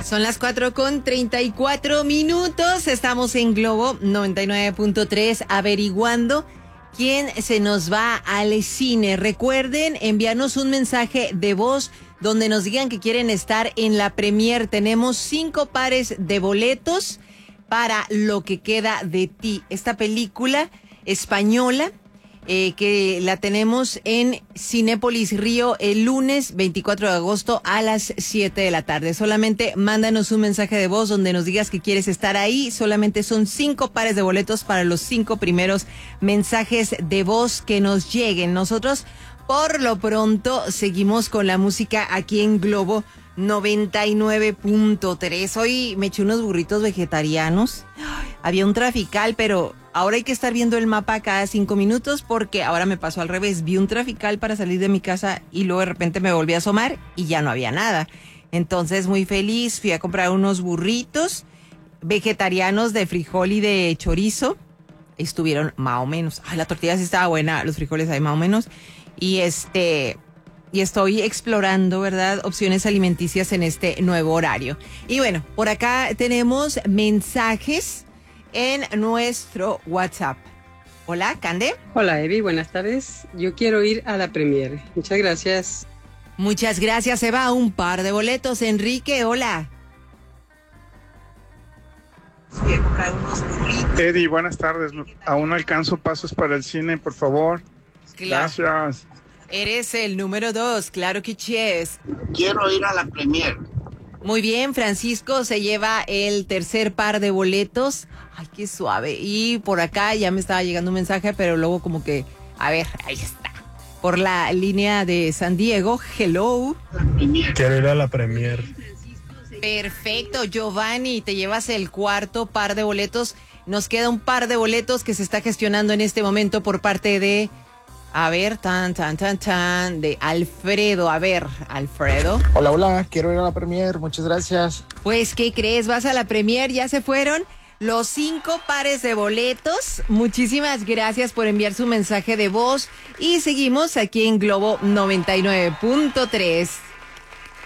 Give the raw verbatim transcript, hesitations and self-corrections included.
Son las cuatro con treinta y cuatro minutos. Estamos en Globo noventa y nueve punto tres averiguando quién se nos va al cine. Recuerden enviarnos un mensaje de voz donde nos digan que quieren estar en la premier. Tenemos cinco pares de boletos para Lo que queda de ti. Esta película española eh, que la tenemos en Cinépolis Río el lunes veinticuatro de agosto a las siete de la tarde. Solamente mándanos un mensaje de voz donde nos digas que quieres estar ahí. Solamente son cinco pares de boletos para los cinco primeros mensajes de voz que nos lleguen. Nosotros, por lo pronto, seguimos con la música aquí en Globo noventa y nueve punto tres. Hoy me eché unos burritos vegetarianos. Había un trafical, pero ahora hay que estar viendo el mapa cada cinco minutos porque ahora me pasó al revés. Vi un trafical para salir de mi casa y luego de repente me volví a asomar y ya no había nada. Entonces, muy feliz, fui a comprar unos burritos vegetarianos de frijol y de chorizo. Estuvieron más o menos. Ay, la tortilla sí estaba buena, los frijoles ahí más o menos. Y este... Y estoy explorando, ¿verdad?, opciones alimenticias en este nuevo horario. Y bueno, por acá tenemos mensajes en nuestro WhatsApp. Hola, Cande. Hola, Evi, buenas tardes. Yo quiero ir a la premier. Muchas gracias. Muchas gracias, Eva. Un par de boletos. Enrique, hola. Eddie, buenas tardes. Aún alcanzo pasos para el cine, por favor. Claro. Gracias. Eres el número dos, claro que yes. Quiero ir a la premier. Muy bien, Francisco se lleva el tercer par de boletos. Ay, qué suave. Y por acá ya me estaba llegando un mensaje, pero luego como que, a ver, ahí está. Por la línea de San Diego, hello. Quiero ir a la premier. Perfecto, Giovanni, te llevas el cuarto par de boletos. Nos queda un par de boletos que se está gestionando en este momento por parte de... A ver, tan, tan, tan, tan, de Alfredo. A ver, Alfredo. Hola, hola, quiero ir a la premier, muchas gracias. Pues, ¿qué crees? Vas a la premier, ya se fueron los cinco pares de boletos. Muchísimas gracias por enviar su mensaje de voz. Y seguimos aquí en Globo noventa y nueve punto tres.